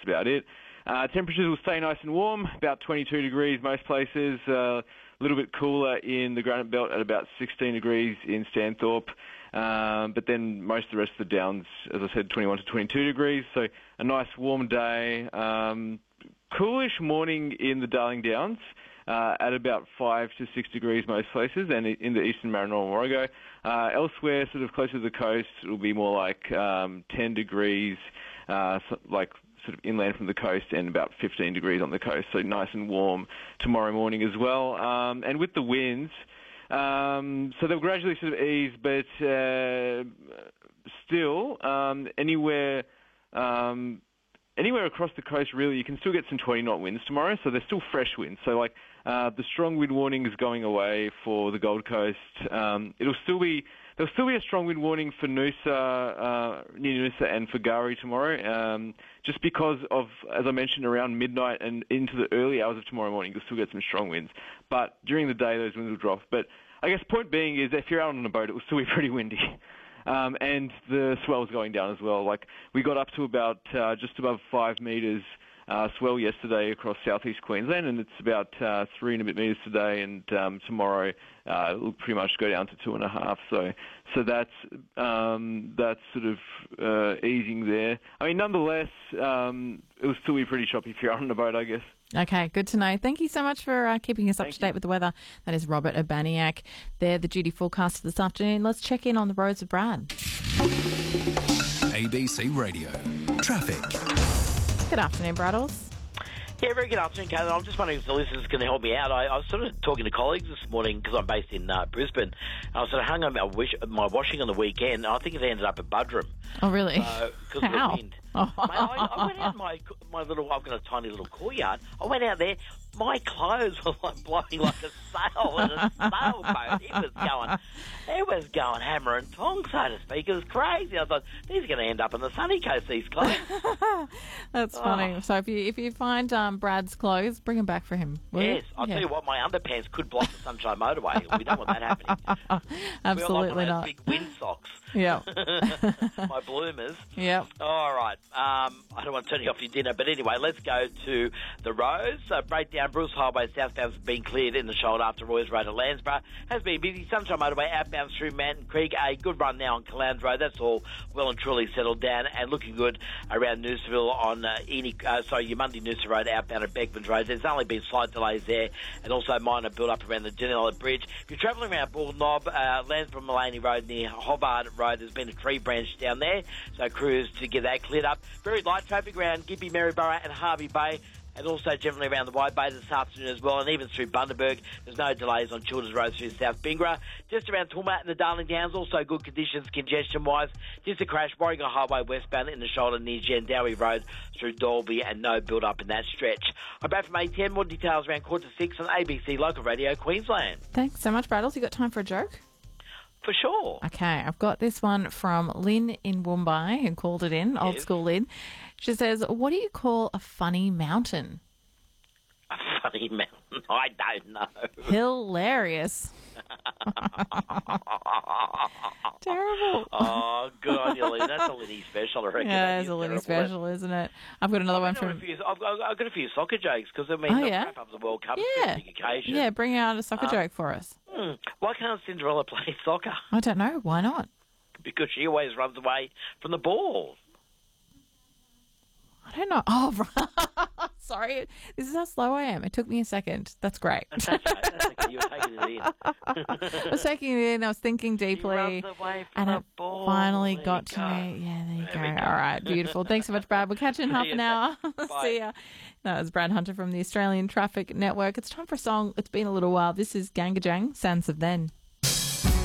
that's about it. Temperatures will stay nice and warm, about 22 degrees most places. A little bit cooler in the Granite Belt at about 16 degrees in Stanthorpe. But then most of the rest of the Downs, as I said, 21 to 22 degrees. So a nice warm day. Coolish morning in the Darling Downs at about 5 to 6 degrees most places, and in the eastern Maranoa and Warrego. Elsewhere, sort of closer to the coast, it will be more like 10 degrees, like sort of inland from the coast, and about 15 degrees on the coast. So nice and warm tomorrow morning as well. And with the winds, so they'll gradually sort of ease, but still anywhere across the coast, really, you can still get some 20-knot winds tomorrow, so they're still fresh winds. So, like, the strong wind warning is going away for the Gold Coast. There'll still be a strong wind warning for Noosa, near Noosa and for Gari tomorrow, just because of, as I mentioned, around midnight and into the early hours of tomorrow morning, you'll still get some strong winds. But during the day, those winds will drop. But I guess point being is if you're out on a boat, it will still be pretty windy. And the swell's going down as well. Like, we got up to about just above 5 metres swell yesterday across southeast Queensland, and it's about 3 and a bit metres today, and tomorrow it'll pretty much go down to 2.5. So that's sort of easing there. I mean, nonetheless, it will still be pretty choppy if you're out on a boat, I guess. Okay, good to know. Thank you so much for keeping us up to date with the weather. That is Robert Urbaniak. They're the duty forecast this afternoon. Let's check in on the roads with Brad. ABC Radio. Traffic. Good afternoon, Braddles. Yeah, very good afternoon, Kate. I'm just wondering if the listeners can help me out. I was sort of talking to colleagues this morning because I'm based in Brisbane. I was sort of hung on my washing on the weekend. I think it ended up at Buderim. Oh, really? Because of the wind. Oh. Mate, I went out my little. I've got a tiny little courtyard. I went out there. My clothes were like blowing like a sail in a sailboat. It was going hammer and tong, so to speak. It was crazy. I thought, these are going to end up on the sunny coast, these clothes. That's funny. So if you find Brad's clothes, bring them back for him. Yes, I'll tell you what, my underpants could block the Sunshine Motorway. We don't want that happening. Absolutely not. Big wind socks. Yeah. My bloomers. Yep. All right. I don't want to turn you off your dinner, but anyway, let's go to the roads. Breakdown, Bruce Highway southbound's been cleared in the shoulder after Roy's Road at Landsborough. Has been busy. Sunshine Motorway outbound through Mountain Creek. A good run now on Caloundra Road. That's all well and truly settled down and looking good around Noosaville on your Monday Noosa Road outbound at Beckman's Road. There's only been slight delays there and also minor build-up around the Danella Bridge. If you're travelling around Bull Knob, Landsborough Mullaney Road near Hobart Road, there's been a tree branch down there, so crews to get that cleared up. Very light traffic around Gympie, Maryborough and Harvey Bay, and also generally around the Wide Bay this afternoon as well, and even through Bundaberg. There's no delays on Childers Road through South Bingra. Just around Tulmat and the Darling Downs, also good conditions congestion-wise. Just a crash, Warringah Highway westbound in the shoulder near Jandowie Road through Dalby, and no build-up in that stretch. I'm back from A10. More details around 5:45 on ABC Local Radio Queensland. Thanks so much, Braddles. You got time for a joke? For sure. Okay, I've got this one from Lynn in Woombye, who called it in, old school Lynn. She says, what do you call a funny mountain? A funny mountain? I don't know. Hilarious. Terrible. Oh, good on you, Lynn. That's a Linny special, I reckon. Yeah, it's a Linny special, isn't it? I've got another one from... I've got a few soccer jokes, because, I mean, wrap up the World Cup is a big occasion. Yeah, bring out a soccer joke for us. Why can't Cinderella play soccer? I don't know. Why not? Because she always runs away from the ball. I don't know. Oh, sorry. This is how slow I am. It took me a second. That's great. That's okay. You were taking it in. I was taking it in. I was thinking deeply. And it finally got to me. Yeah, there you go. All right. Beautiful. Thanks so much, Brad. We'll catch you in half an hour. See ya. That was Brad Hunter from the Australian Traffic Network. It's time for a song. It's been a little while. This is Gangajang, Sands of Then.